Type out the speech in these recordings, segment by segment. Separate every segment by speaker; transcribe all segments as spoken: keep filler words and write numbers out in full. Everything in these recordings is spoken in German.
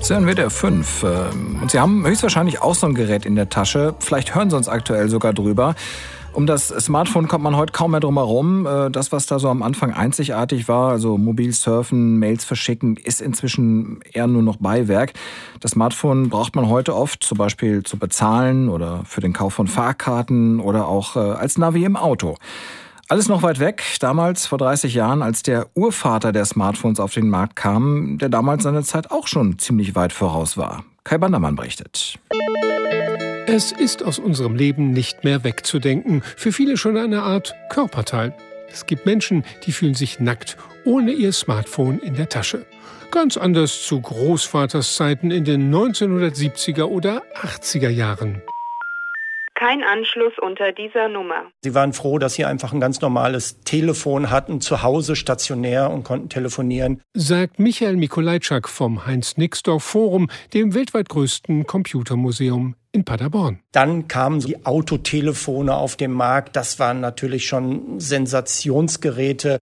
Speaker 1: Sie hören W D R fünf. Und Sie haben höchstwahrscheinlich auch so ein Gerät in der Tasche. Vielleicht hören Sie uns aktuell sogar drüber. Um das Smartphone kommt man heute kaum mehr drum herum. Das, was da so am Anfang einzigartig war, also mobil surfen, Mails verschicken, ist inzwischen eher nur noch Beiwerk. Das Smartphone braucht man heute oft, zum Beispiel zu bezahlen oder für den Kauf von Fahrkarten oder auch als Navi im Auto. Alles noch weit weg, damals vor dreißig Jahren, als der Urvater der Smartphones auf den Markt kam, der damals seiner Zeit auch schon ziemlich weit voraus war. Kai Bandermann berichtet.
Speaker 2: Es ist aus unserem Leben nicht mehr wegzudenken. Für viele schon eine Art Körperteil. Es gibt Menschen, die fühlen sich nackt, ohne ihr Smartphone in der Tasche. Ganz anders zu Großvaters Zeiten in den neunzehnhundertsiebziger oder achtziger Jahren.
Speaker 3: Kein Anschluss unter dieser Nummer.
Speaker 4: Sie waren froh, dass sie einfach ein ganz normales Telefon hatten, zu Hause stationär und konnten telefonieren.
Speaker 2: Sagt Michael Mikolajczak vom Heinz-Nixdorf-Forum, dem weltweit größten Computermuseum in Paderborn.
Speaker 4: Dann kamen die Autotelefone auf den Markt. Das waren natürlich schon Sensationsgeräte.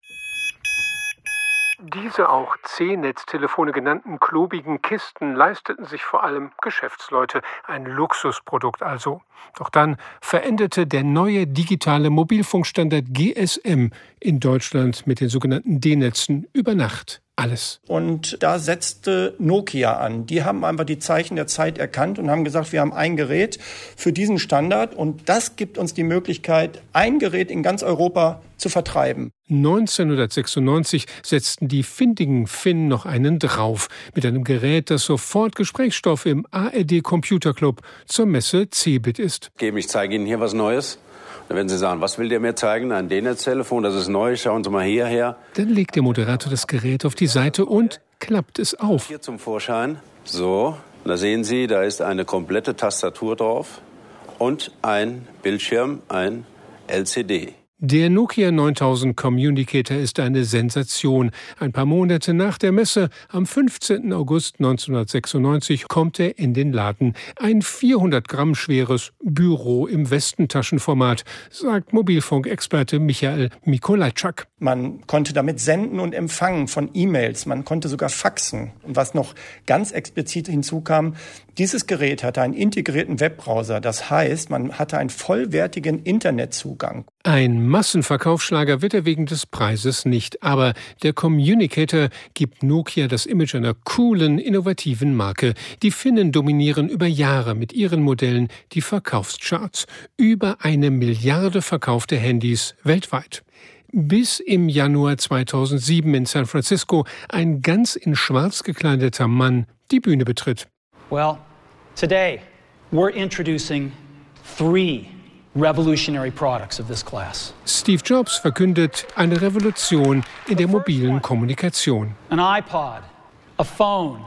Speaker 2: Diese auch C-Netztelefone genannten klobigen Kisten leisteten sich vor allem Geschäftsleute. Ein Luxusprodukt also. Doch dann veränderte der neue digitale Mobilfunkstandard G S M in Deutschland mit den sogenannten D-Netzen über Nacht alles.
Speaker 4: Und da setzte Nokia an. Die haben einfach die Zeichen der Zeit erkannt und haben gesagt, wir haben ein Gerät für diesen Standard und das gibt uns die Möglichkeit, ein Gerät in ganz Europa zu vertreiben.
Speaker 2: neunzehnhundertsechsundneunzig setzten die findigen Finnen noch einen drauf mit einem Gerät, das sofort Gesprächsstoff im A R D Computer Club zur Messe Cebit ist.
Speaker 5: Ich zeige Ihnen hier was Neues. Dann werden Sie sagen, was will der mir zeigen? Ein D-Netz-Telefon, das ist neu, schauen Sie mal hierher.
Speaker 2: Dann legt der Moderator das Gerät auf die Seite und klappt es auf.
Speaker 5: Hier zum Vorschein. So, da sehen Sie, da ist eine komplette Tastatur drauf und ein Bildschirm, ein L C D.
Speaker 2: Der Nokia neuntausend Communicator ist eine Sensation. Ein paar Monate nach der Messe, am fünfzehnten August neunzehnhundertsechsundneunzig, kommt er in den Laden. Ein vierhundert Gramm schweres Büro im Westentaschenformat, sagt Mobilfunkexperte Michael Mikolajczak.
Speaker 4: Man konnte damit senden und empfangen von E-Mails. Man konnte sogar faxen. Und was noch ganz explizit hinzukam, dieses Gerät hatte einen integrierten Webbrowser. Das heißt, man hatte einen vollwertigen Internetzugang.
Speaker 2: Ein Massenverkaufsschlager wird er wegen des Preises nicht. Aber der Communicator gibt Nokia das Image einer coolen, innovativen Marke. Die Finnen dominieren über Jahre mit ihren Modellen die Verkaufscharts. Über eine Milliarde verkaufte Handys weltweit. Bis im Januar zweitausendsieben in San Francisco ein ganz in schwarz gekleideter Mann die Bühne betritt.
Speaker 6: Well, today we're introducing three revolutionary products of this class.
Speaker 2: Steve Jobs verkündet eine Revolution in der mobilen Kommunikation.
Speaker 6: An iPod, a phone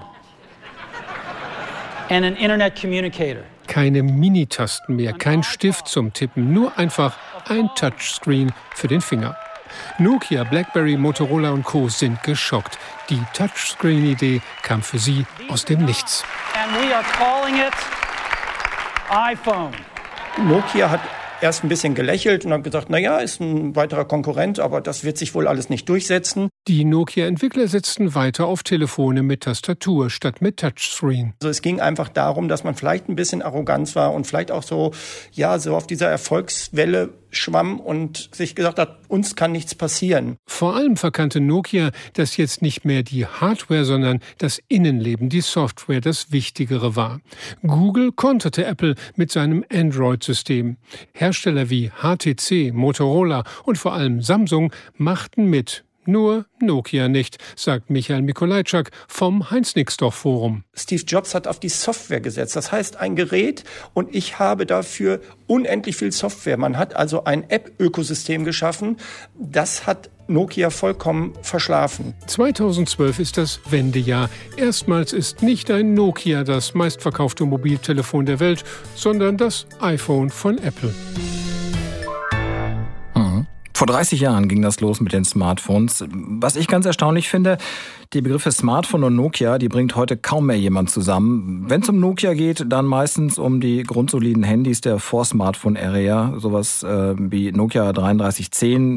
Speaker 6: and an Internet communicator.
Speaker 2: Keine Minitasten mehr, kein Stift zum Tippen, nur einfach ein Touchscreen für den Finger. Nokia, BlackBerry, Motorola und Co. sind geschockt. Die Touchscreen-Idee kam für sie aus dem Nichts.
Speaker 6: And we are calling it iPhone.
Speaker 4: Nokia hat erst ein bisschen gelächelt und hat gesagt, naja, ist ein weiterer Konkurrent, aber das wird sich wohl alles nicht durchsetzen.
Speaker 2: Die Nokia-Entwickler setzten weiter auf Telefone mit Tastatur statt mit Touchscreen.
Speaker 4: Also es ging einfach darum, dass man vielleicht ein bisschen arrogant war und vielleicht auch so, ja, so auf dieser Erfolgswelle schwamm und sich gesagt hat, uns kann nichts passieren.
Speaker 2: Vor allem verkannte Nokia, dass jetzt nicht mehr die Hardware, sondern das Innenleben, die Software, das Wichtigere war. Google konterte Apple mit seinem Android-System. Hersteller wie H T C, Motorola und vor allem Samsung machten mit. Nur Nokia nicht, sagt Michael Mikolajczak vom Heinz-Nixdorf-Forum.
Speaker 4: Steve Jobs hat auf die Software gesetzt. Das heißt, ein Gerät und ich habe dafür unendlich viel Software. Man hat also ein App-Ökosystem geschaffen. Das hat Nokia vollkommen verschlafen.
Speaker 2: zweitausendzwölf ist das Wendejahr. Erstmals ist nicht ein Nokia das meistverkaufte Mobiltelefon der Welt, sondern das iPhone von Apple.
Speaker 1: Vor dreißig Jahren ging das los mit den Smartphones. Was ich ganz erstaunlich finde, die Begriffe Smartphone und Nokia, die bringt heute kaum mehr jemand zusammen. Wenn es um Nokia geht, dann meistens um die grundsoliden Handys der Vor-Smartphone-Area, sowas äh, wie Nokia drei drei eins null